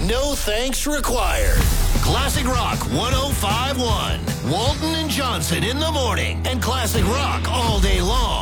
No thanks required. Classic Rock 105.1. Walton and Johnson in the morning and Classic Rock all day long.